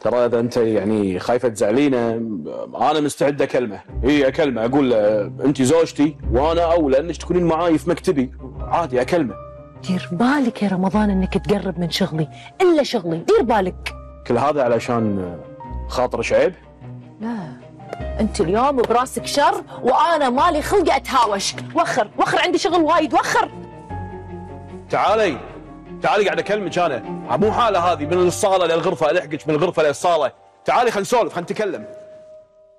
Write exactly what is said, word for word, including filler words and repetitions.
ترى اذا انت يعني خايفه تزعلينه انا مستعد اكلمه، اي اكلمه اقول له انت زوجتي وانا اولى انك تكونين معاي في مكتبي، عادي اكلمه. دير بالك يا رمضان انك تقرب من شغلي، الا شغلي، دير بالك. كل هذا علشان خاطر شعيب؟ لا انت اليوم براسك شر وانا مالي خلق اتهاوش. وخر وخر، عندي شغل وايد، وخر. تعالي تعالي قاعد اكلمك انا، مو حاله هذه من الصاله للغرفه، الحقك من الغرفه للصاله. تعالي خلينا نسولف، خلينا نتكلم.